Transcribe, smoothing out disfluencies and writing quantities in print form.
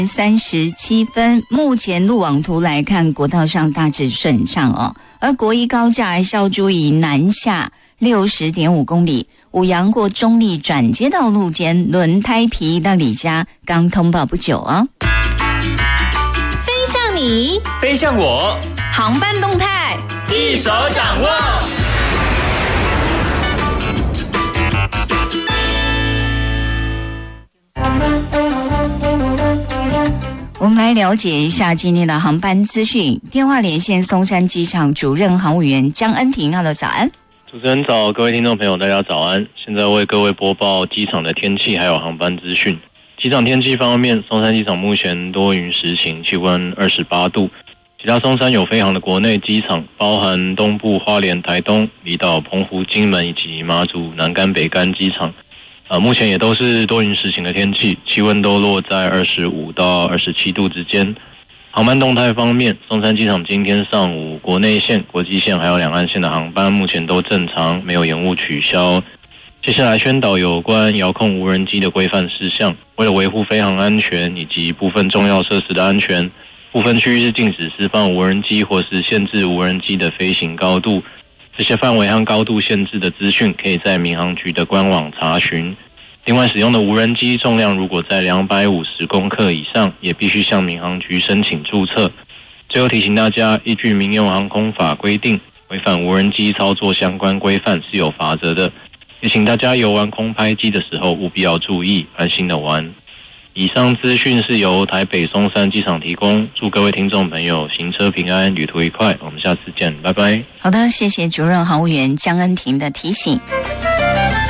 37分，目前路网图来看，国道上大致顺畅哦。而国一高架还是要注意南下60.5公里，五杨过中立转接道路间轮胎皮到李家，刚通报不久哦。 飞向你， 飞向我， 航班动态一手掌握。 我们来了解一下今天的航班资讯。电话连线松山机场主任航务员江恩婷。Hello， 早安。 主持人早，各位听众朋友，大家早安。现在为各位播报机场的天气还有航班资讯。机场天气方面，松山机场目前多云时晴，气温28度。其他松山有飞航的国内机场，包含东部花莲、台东、离岛、澎湖、金门以及马祖、南竿、北竿机场。目前也都是多云时晴的天气，气温都落在25到27度之间。航班动态方面，松山机场今天上午国内线、国际线还有两岸线的航班目前都正常，没有延误取消。接下来宣导有关遥控无人机的规范事项，为了维护飞航安全以及部分重要设施的安全，部分区域是禁止释放无人机或是限制无人机的飞行高度。这些范围和高度限制的资讯可以在民航局的官网查询。另外，使用的无人机重量如果在250公克以上，也必须向民航局申请注册。最后提醒大家，依据民用航空法规定，违反无人机操作相关规范是有罚则的。也请大家游玩空拍机的时候务必要注意，安心的玩。以上资讯是由台北松山机场提供，祝各位听众朋友行车平安，旅途愉快。我们下次见，拜拜。 好的，谢谢主任航务员江恩婷的提醒。